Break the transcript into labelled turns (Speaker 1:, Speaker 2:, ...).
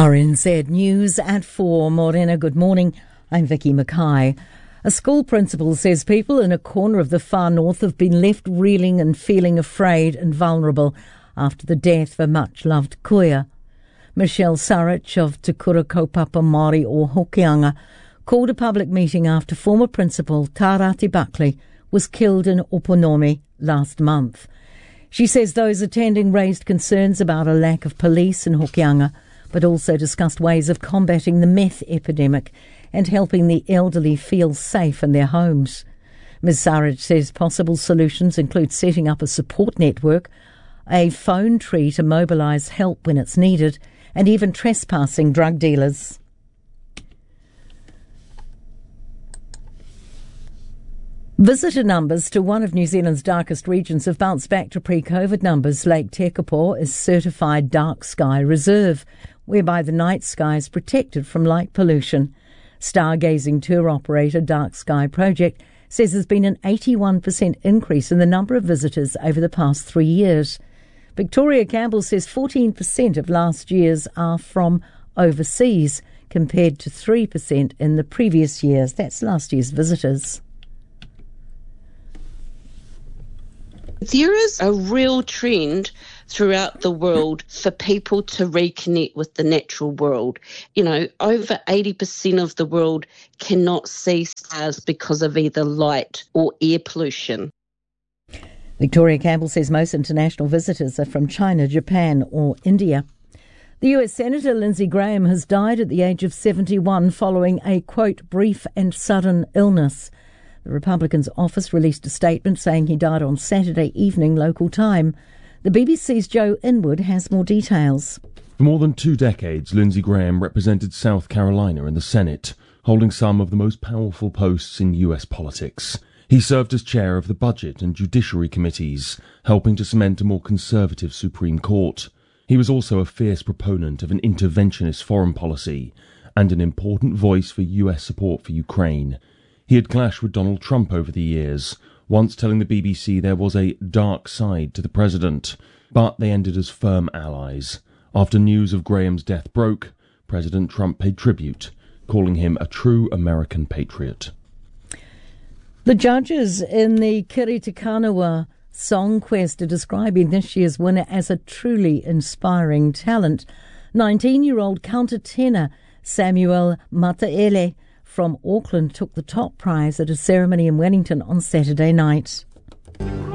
Speaker 1: RNZ News at 4. Morena, good morning. I'm Vicky Mackay. A school principal says people in a corner of the far north have been left reeling and feeling afraid and vulnerable after the death of a much-loved kuia. Michelle Sarich of Te Kura Kaupapa Māori o Hokianga called a public meeting after former principal Tarati Buckley was killed in Oponome last month. She says those attending raised concerns about a lack of police in Hokianga, but also discussed ways of combating the meth epidemic and helping the elderly feel safe in their homes. Ms. Sarich says possible solutions include setting up a support network, a phone tree to mobilise help when it's needed, and even trespassing drug dealers. Visitor numbers to one of New Zealand's darkest regions have bounced back to pre-COVID numbers. Lake Tekapo is certified dark sky reserve, whereby the night sky is protected from light pollution. Stargazing tour operator Dark Sky Project says there's been an 81% increase in the number of visitors over the past 3 years. Victoria Campbell says 14% of last year's are from overseas, compared to 3% in the previous years. That's last year's visitors.
Speaker 2: There is a real trend throughout the world for people to reconnect with the natural world. You know, over 80% of the world cannot see stars because of either light or air pollution.
Speaker 1: Victoria Campbell says most international visitors are from China, Japan or India. The US Senator Lindsey Graham has died at the age of 71 following a, quote, brief and sudden illness. The Republican's office released a statement saying he died on Saturday evening local time. The BBC's Joe Inwood has more details.
Speaker 3: For more than 2 decades, Lindsey Graham represented South Carolina in the Senate, holding some of the most powerful posts in US politics. He served as chair of the Budget and Judiciary Committees, helping to cement a more conservative Supreme Court. He was also a fierce proponent of an interventionist foreign policy and an important voice for US support for Ukraine. He had clashed with Donald Trump over the years, once telling the BBC there was a dark side to the president, but they ended as firm allies. After news of Graham's death broke, President Trump paid tribute, calling him a true American patriot.
Speaker 1: The judges in the Kiri Te Kanawa Song Quest are describing this year's winner as a truly inspiring talent. 19-year-old countertenor Samuel Mataele from Auckland took the top prize at a ceremony in Wellington on Saturday night.